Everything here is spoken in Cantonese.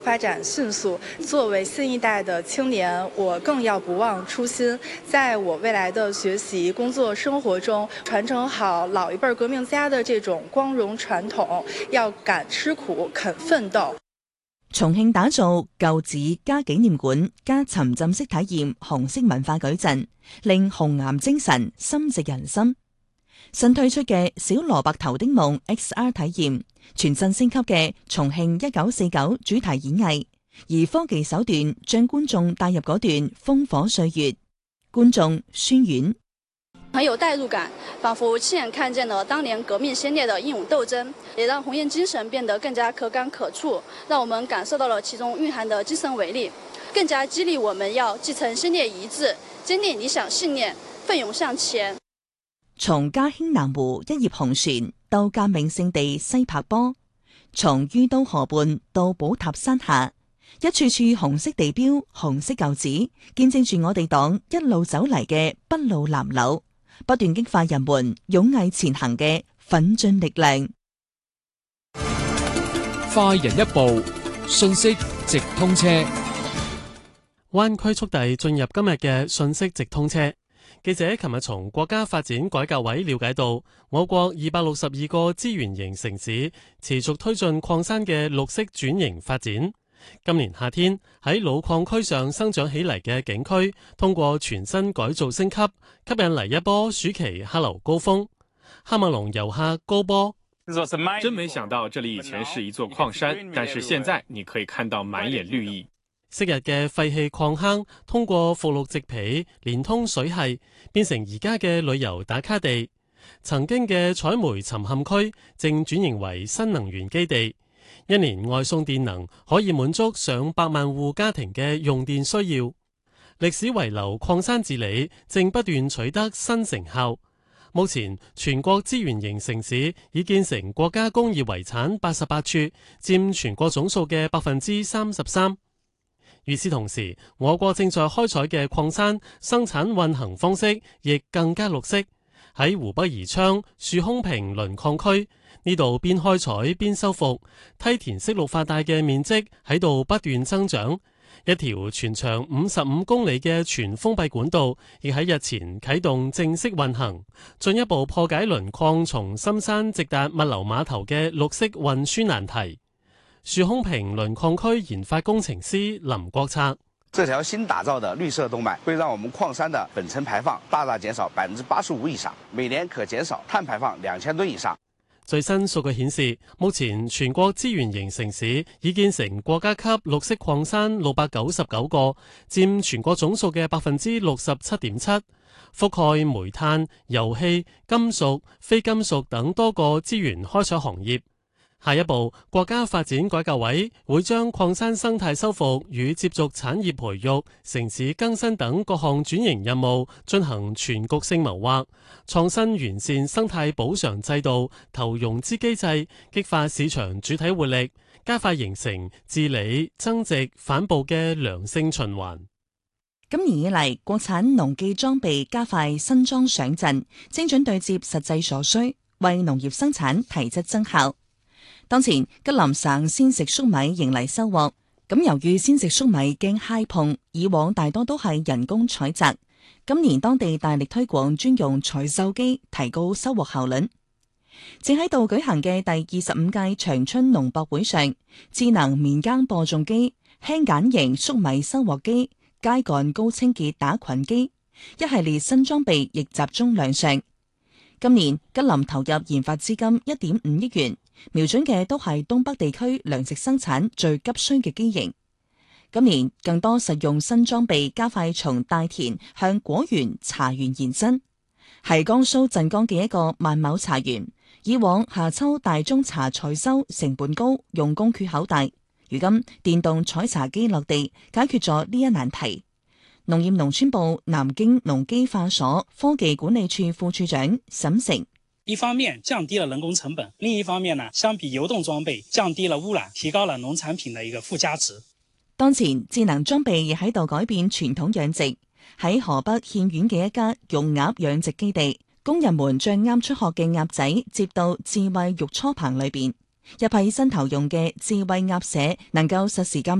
發展迅速，作為新一代的青年，我更要不忘初心，在我未來的學習、工作、生活中，傳承好老一輩革命家的這種光榮傳統，要敢吃苦、肯奮鬥。 重慶打造舊址加紀念館加沉浸式體驗紅色文化矩陣，令紅岩精神深植人心。新推出嘅小蘿蔔頭的夢 XR 體驗，全新升級嘅重慶1949主題演藝，而科技手段將觀眾帶入嗰段烽火歲月。觀眾宣遠很有代入感，仿佛親眼看見了當年革命先烈的英勇鬥爭，也讓紅岩精神變得更加可感可觸，讓我們感受到了其中蘊含的精神偉力，更加激勵我們要繼承先烈遺志，堅定理想信念，奮勇向前。 從嘉興南湖一葉紅船到革命聖地西柏坡，從于都河畔到寶塔山下，一處處紅色地標、紅色舊址，見證住我哋黨一路走嚟嘅篳路藍縷，不斷激發人們勇毅前行嘅奮進力量。 快人一步，信息直通車。灣區速遞進入今日嘅信息直通車。記者琴日從國家發展改革委了解到，我國262個資源型城市持續推進礦山嘅綠色轉型發展。今年夏天喺老礦區上生長起嚟嘅景區，通過全新改造升級，吸引嚟一波暑期客流高峰。喀麥隆遊客高波： 真沒想到這裡以前是一座礦山，但是現在你可以看到滿眼綠意。 昔日嘅廢棄礦坑通過復綠植皮連通水系，變成而家嘅旅遊打卡地。曾經嘅採煤沉陷區正轉型為新能源基地，一年外送電能可以滿足上百萬戶家庭嘅用電需要。歷史遺留礦山治理正不斷取得新成效。目前全國資源型城市已建成國家工業遺產88處，佔全國總數嘅33%。與此同時，我國正在開採嘅礦山生產運行方式亦更加綠色。喺湖北宜昌樹空坪磷礦區呢度，邊開採邊修復，梯田式綠化帶嘅面積喺度不斷增長。一條全長55公里嘅全封閉管道亦喺日前啟動正式運行，進一步破解磷礦從深山直達物流碼頭嘅綠色運輸難題。樹空坪磷礦區研發工程師林國策： 這條新打造的綠色動脈會讓我們礦山的本層排放大大減少85%以上，每年可減少碳排放2000噸以上。 最新數據顯示，目前全國資源型城市已建成國家級綠色礦山699個，佔全國總數嘅67.7%，覆蓋煤炭、油氣、金屬、非金屬等多個資源開採行業。下一步，國家發展改革委會將礦山生態修復與接續產業培育、城市更新等各項轉型任務進行全局性謀劃，創新完善生態補償制度、投融資機制，激發市場主體活力，加快形成治理、增值、反哺嘅良性循環。 今年以嚟，國產農技裝備加快新裝上陣，精準對接實際所需，為農業生產提質增效。當前吉林省鮮食粟米迎嚟收穫，咁由於鮮食粟米經揩碰，以往大多都係人工採摘，今年當地大力推廣專用採收機，提高收穫效率。正喺度舉行嘅第25屆長春農博會上，智能棉耕播種機、輕簡型粟米收穫機、秸稈高清潔打菌機，一系列新裝備亦集中亮相。今年吉林投入研發資金1.5億元，瞄準嘅都係東北地區糧食生產最急需嘅機型。今年更多實用新裝備加快從大田向果園、茶園延伸。係江蘇鎮江嘅一個萬畝茶園，以往夏秋大宗茶採收成本高，用工缺口大，如今電動採茶機落地，解決咗呢一難題。農業農村部南京農機化所科技管理處副處長沈成： 一方面降低了人工成本，另一方面呢，相比流動裝備降低了污染，提高了農產品的一個附加值。 當前智能裝備亦喺度改變傳統養殖。喺河北獻縣嘅一家用鴨養殖基地，工人們將啱出殼嘅鴨仔接到智慧育雛棚裏邊， 一批新投用嘅智慧鴨舍能夠實時監